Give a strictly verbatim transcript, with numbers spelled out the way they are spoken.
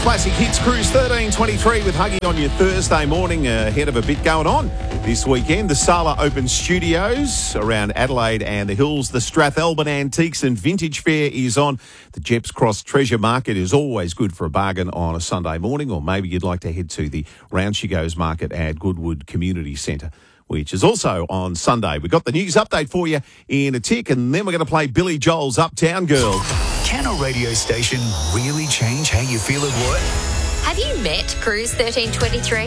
Classic Hits Cruise thirteen twenty-three with Huggy on your Thursday morning, uh, ahead of a bit going on this weekend. The Sala Open Studios around Adelaide and the Hills. The Strathalbyn Antiques and Vintage Fair is on. The Jeps Cross Treasure Market is always good for a bargain on a Sunday morning, or maybe you'd like to head to the Round She Goes Market at Goodwood Community Centre, which is also on Sunday. We've got the news update for you in a tick, and then we're going to play Billy Joel's Uptown Girl. Can a radio station really change how you feel at work? Have you met Cruise thirteen twenty-three?